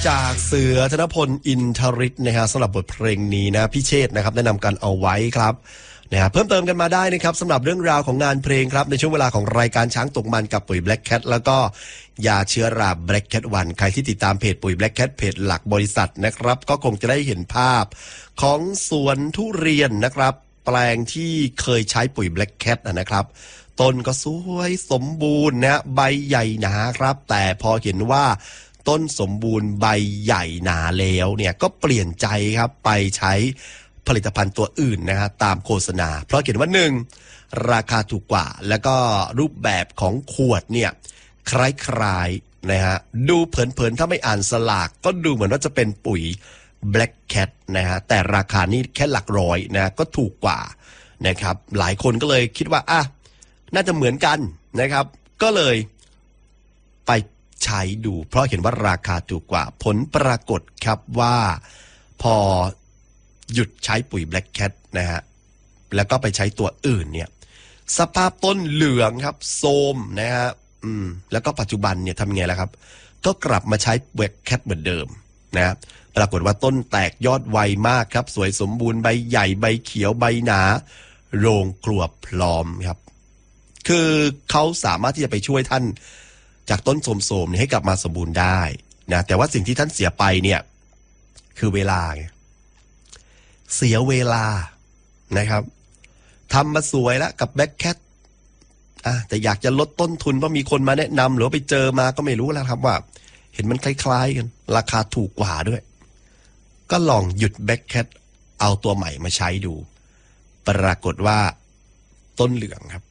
จากเสือธนพลอินทริศนะฮะสำหรับบทเพลงนี้นะพี่เชษนะครับแนะนำกันเอาไว้ครับนะฮะเพิ่มเติมกันมาได้นะครับสำหรับเรื่องราวของงานเพลงครับในช่วงเวลาของรายการช้างตกมันกับปุ๋ย Black Cat แล้วก็ยาเชื้อรา Black Cat 1ใครที่ติดตามเพจปุ๋ย Black Cat เพจหลักบริษัทนะครับก็คงจะได้เห็นภาพของสวนทุเรียนนะครับแปลงที่เคยใช้ปุ๋ย Black Cat นะครับต้นก็สวยสมบูรณ์นะใบใหญ่หนาครับแต่พอเห็นว่าต้นสมบูรณ์ใบใหญ่หนาแล้วเนี่ยก็เปลี่ยนใจครับไปใช้ผลิตภัณฑ์ตัวอื่นนะฮะตามโฆษณาเพราะเห็นว่า1ราคาถูกกว่าแล้วก็รูปแบบของขวดเนี่ยคล้ายๆนะฮะดูเผินๆถ้าไม่อ่านสลากก็ดูเหมือนว่าจะเป็นปุ๋ย Black Cat นะฮะแต่ราคานี่แค่หลักร้อยนะก็ถูกกว่านะครับหลายคนก็เลยคิดว่าน่าจะเหมือนกันนะครับก็เลยไปใช้ดูเพราะเห็นว่าราคาถูกกว่าผลปรากฏครับว่าพอหยุดใช้ปุ๋ย Black Cat นะฮะแล้วก็ไปใช้ตัวอื่นเนี่ยสภาพต้นเหลืองครับโทรมนะฮะแล้วก็ปัจจุบันเนี่ยทำไงล่ะครับก็กลับมาใช้ Black Cat เหมือนเดิมนะปรากฏว่าต้นแตกยอดไวมากครับสวยสมบูรณ์ใบใหญ่ใบเขียวใบหนาโรงครัวพร้อมครับคือเขาสามารถที่จะไปช่วยท่านจากต้นโทรมๆให้กลับมาสมบูรณ์ได้นะแต่ว่าสิ่งที่ท่านเสียไปเนี่ยคือเวลาเสียเวลานะครับทำมาสวยแล้วกับ Black Cat แต่อยากจะลดต้นทุนเพราะมีคนมาแนะนำหรือไปเจอมาก็ไม่รู้แล้วครับว่าเห็นมันคล้ายๆกันราคาถูกกว่าด้วยก็ลองหยุด Black Cat เอาตัวใหม่มาใช้ดูปรากฏว่าต้นเหลืองครับ